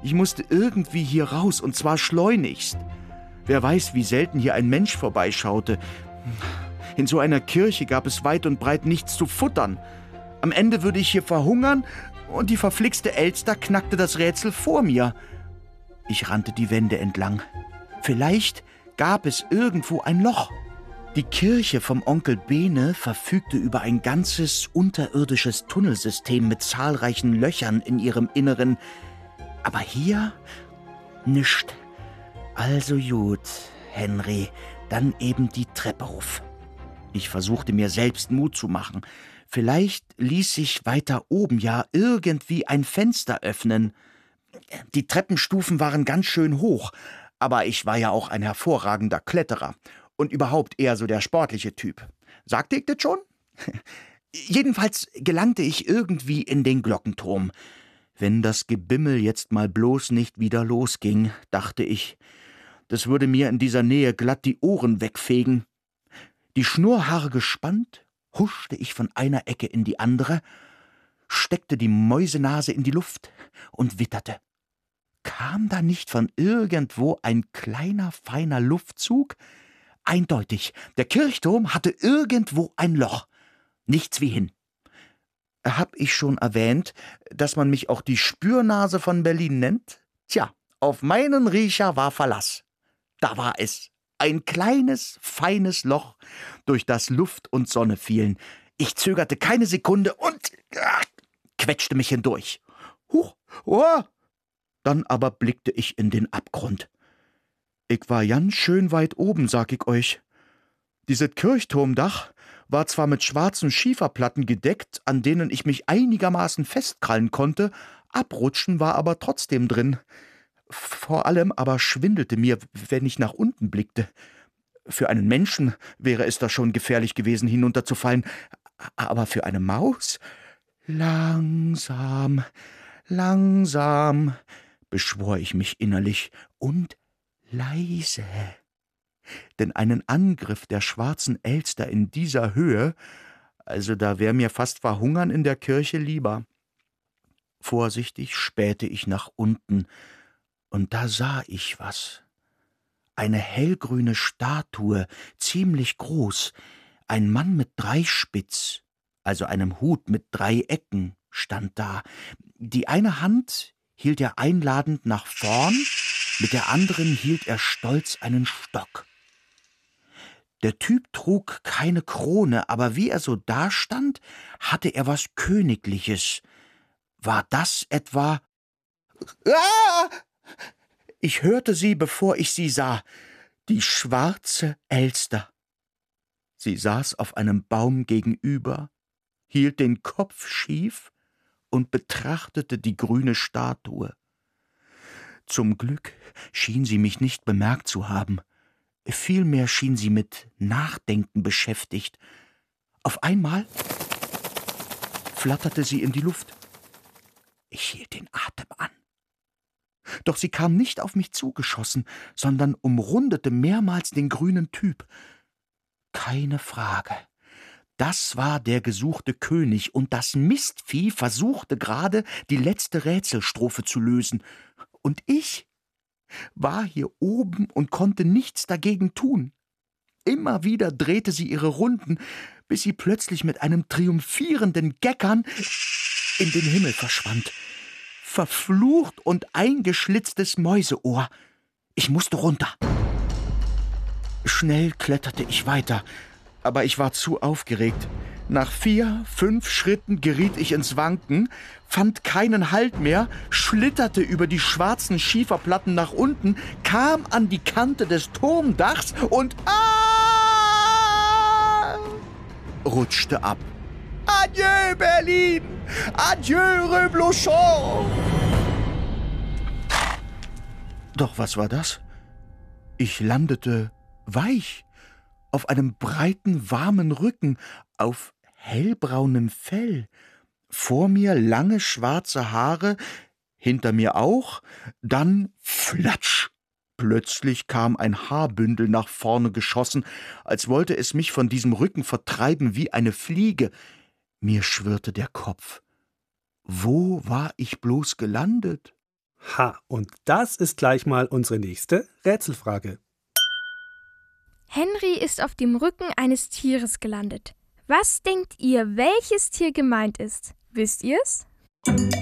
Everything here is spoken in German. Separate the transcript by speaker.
Speaker 1: Ich musste irgendwie hier raus, und zwar schleunigst. Wer weiß, wie selten hier ein Mensch vorbeischaute. In so einer Kirche gab es weit und breit nichts zu futtern. Am Ende würde ich hier verhungern, und die verflixte Elster knackte das Rätsel vor mir. Ich rannte die Wände entlang. Vielleicht gab es irgendwo ein Loch. Die Kirche vom Onkel Bene verfügte über ein ganzes unterirdisches Tunnelsystem mit zahlreichen Löchern in ihrem Inneren. Aber hier nischt. Also gut, Henry, dann eben die Treppe hoch. Ich versuchte mir selbst Mut zu machen. Vielleicht ließ sich weiter oben ja irgendwie ein Fenster öffnen. Die Treppenstufen waren ganz schön hoch, aber ich war ja auch ein hervorragender Kletterer und überhaupt eher so der sportliche Typ. Sagte ich das schon? Jedenfalls gelangte ich irgendwie in den Glockenturm. Wenn das Gebimmel jetzt mal bloß nicht wieder losging, dachte ich, das würde mir in dieser Nähe glatt die Ohren wegfegen. Die Schnurrhaare gespannt, huschte ich von einer Ecke in die andere, steckte die Mäusenase in die Luft und witterte. Kam da nicht von irgendwo ein kleiner, feiner Luftzug? Eindeutig, der Kirchturm hatte irgendwo ein Loch. Nichts wie hin. Hab ich schon erwähnt, dass man mich auch die Spürnase von Berlin nennt? Tja, auf meinen Riecher war Verlass. Da war es. Ein kleines, feines Loch, durch das Luft und Sonne fielen. Ich zögerte keine Sekunde und quetschte mich hindurch. Huch, oh! Dann aber blickte ich in den Abgrund. Ich war ganz schön weit oben, sag ich euch. Dieses Kirchturmdach war zwar mit schwarzen Schieferplatten gedeckt, an denen ich mich einigermaßen festkrallen konnte, abrutschen war aber trotzdem drin. Vor allem aber schwindelte mir, wenn ich nach unten blickte. Für einen Menschen wäre es da schon gefährlich gewesen, hinunterzufallen, aber für eine Maus? Langsam, langsam, beschwor ich mich innerlich, und leise. Denn einen Angriff der schwarzen Elster in dieser Höhe, also da wär mir fast Verhungern in der Kirche lieber. Vorsichtig spähte ich nach unten, und da sah ich was. Eine hellgrüne Statue, ziemlich groß, ein Mann mit Dreispitz, also einem Hut mit 3 Ecken, stand da. Die eine Hand hielt er einladend nach vorn, mit der anderen hielt er stolz einen Stock. Der Typ trug keine Krone, aber wie er so dastand, hatte er was Königliches. War das etwa... Ah! Ich hörte sie, bevor ich sie sah. Die schwarze Elster. Sie saß auf einem Baum gegenüber, hielt den Kopf schief und betrachtete die grüne Statue. Zum Glück schien sie mich nicht bemerkt zu haben. Vielmehr schien sie mit Nachdenken beschäftigt. Auf einmal flatterte sie in die Luft. Ich hielt den Atem an. Doch sie kam nicht auf mich zugeschossen, sondern umrundete mehrmals den grünen Typ. Keine Frage. Das war der gesuchte König, und das Mistvieh versuchte gerade, die letzte Rätselstrophe zu lösen. Und ich war hier oben und konnte nichts dagegen tun. Immer wieder drehte sie ihre Runden, bis sie plötzlich mit einem triumphierenden Geckern in den Himmel verschwand. Verflucht und eingeschlitztes Mäuseohr. Ich musste runter. Schnell kletterte ich weiter, aber ich war zu aufgeregt. Nach 4, 5 Schritten geriet ich ins Wanken, fand keinen Halt mehr, schlitterte über die schwarzen Schieferplatten nach unten, kam an die Kante des Turmdachs und rutschte ab. Adieu, Berlin! Adieu, Reblochon! Doch was war das? Ich landete weich, auf einem breiten, warmen Rücken, auf hellbraunem Fell. Vor mir lange schwarze Haare, hinter mir auch, dann flatsch. Plötzlich kam ein Haarbündel nach vorne geschossen, als wollte es mich von diesem Rücken vertreiben wie eine Fliege. Mir schwirrte der Kopf. Wo war ich bloß gelandet?
Speaker 2: Ha, und das ist gleich mal unsere nächste Rätselfrage.
Speaker 3: Henry ist auf dem Rücken eines Tieres gelandet. Was denkt ihr, welches Tier gemeint ist? Wisst ihr's?